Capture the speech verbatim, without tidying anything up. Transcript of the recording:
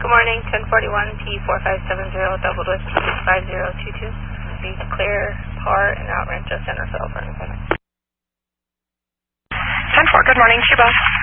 Good morning, ten forty-one P four five seven zero, double whiskey five zero two two. Be clear, par, and out Rancho Centerville for an appointment. ten four, good morning, Cuba.